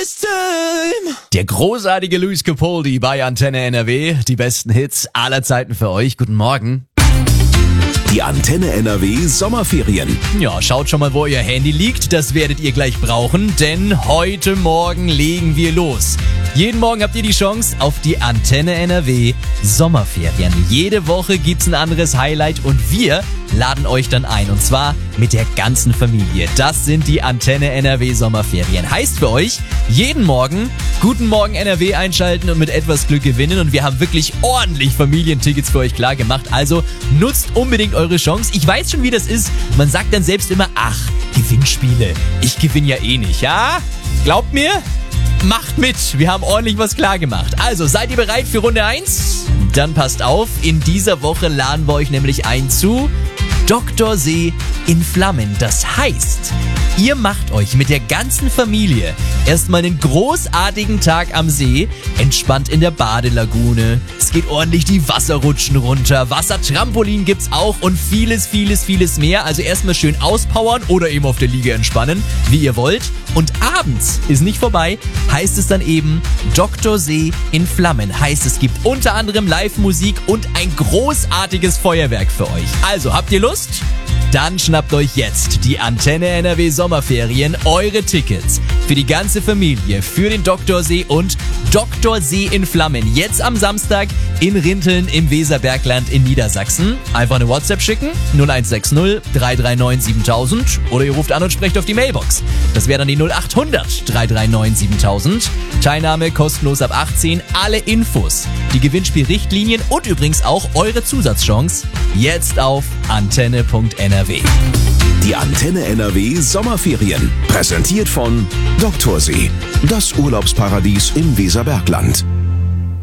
this time. Der großartige Luis Capaldi bei Antenne NRW. Die besten Hits aller Zeiten für euch. Guten Morgen. Die Antenne NRW Sommerferien. Ja, schaut schon mal, wo euer Handy liegt. Das werdet ihr gleich brauchen, denn heute Morgen legen wir los. Jeden Morgen habt ihr die Chance auf die Antenne NRW Sommerferien. Jede Woche gibt's ein anderes Highlight und wir laden euch dann ein. Und zwar mit der ganzen Familie. Das sind die Antenne NRW Sommerferien. Heißt für euch, jeden Morgen Guten Morgen NRW einschalten und mit etwas Glück gewinnen. Und wir haben wirklich ordentlich Familientickets für euch klar gemacht. Also nutzt unbedingt eure Chance. Ich weiß schon, wie das ist. Man sagt dann selbst immer, ach, Gewinnspiele. Ich gewinne ja eh nicht, ja? Glaubt mir? Macht mit, wir haben ordentlich was klar gemacht. Also, seid ihr bereit für Runde 1? Dann passt auf, in dieser Woche laden wir euch nämlich ein zu Dr. See in Flammen. Das heißt, ihr macht euch mit der ganzen Familie erstmal einen großartigen Tag am See, entspannt in der Badelagune. Es geht ordentlich die Wasserrutschen runter, Wassertrampolin gibt's auch und vieles, vieles, vieles mehr. Also erstmal schön auspowern oder eben auf der Liege entspannen, wie ihr wollt. Und abends ist nicht vorbei, heißt es dann eben Dr. See in Flammen. Heißt, es gibt unter anderem Live-Musik und ein großartiges Feuerwerk für euch. Also, habt ihr Lust? Dann schnappt euch jetzt die Antenne NRW Sommerferien, eure Tickets für die ganze Familie, für den Dr. See und Dr. See in Flammen. Jetzt am Samstag in Rinteln im Weserbergland in Niedersachsen. Einfach eine WhatsApp schicken, 0160 339 7000 oder ihr ruft an und sprecht auf die Mailbox. Das wäre dann die 0800 339 7000. Teilnahme kostenlos ab 18, alle Infos, die Gewinnspielrichtlinien und übrigens auch eure Zusatzchance jetzt auf antenne.nrw. Die Antenne NRW Sommerferien. Präsentiert von Dr. See. Das Urlaubsparadies im Weserbergland.